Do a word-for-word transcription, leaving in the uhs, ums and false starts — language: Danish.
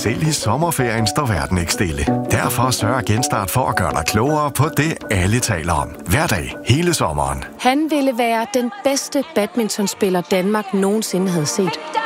Selv i sommerferien står verden ikke stille. Derfor sørger Genstart for at gøre dig klogere på det, alle taler om. Hver dag, hele sommeren. Han ville være den bedste badmintonspiller, Danmark nogensinde havde set.